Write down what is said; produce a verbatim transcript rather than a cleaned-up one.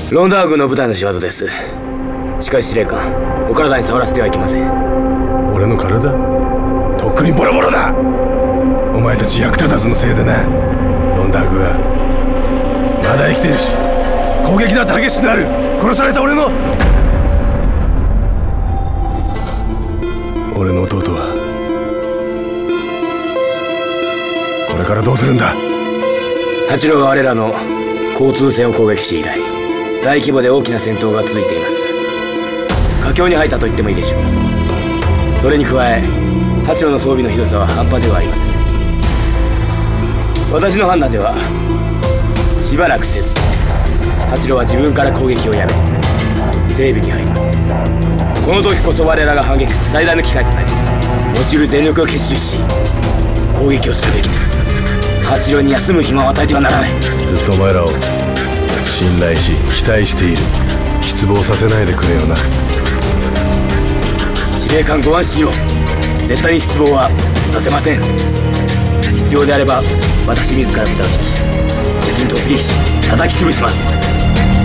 ロンダー軍の部隊の仕業です。しかし司令官、お体に触らせてはいけません。 俺の体？とっくにボロボロだ。お前たち役立たずのせいでな。ロンダーグはまだ生きてるし、攻撃だって激しくなる。殺された俺の俺の弟はこれからどうするんだ？ 八郎が我らの交通線を攻撃して以来、大規模で大きな戦闘が続いています。佳境に入ったと言ってもいいでしょう。それに加え、八郎の装備のひどさは半端ではありません。私の判断ではしばらくせず八郎は自分から攻撃をやめ整備に入ります。この時こそ我らが反撃する最大の機会となり、落ちる全力を結集し攻撃をするべきです。八郎に休む暇を与えてはならない。 ずっとお前らを信頼し期待している。失望させないでくれよな。 司令官、ご安心を。絶対に失望はさせません。必要であれば私自ら豚を引き敵に突撃し叩き潰します。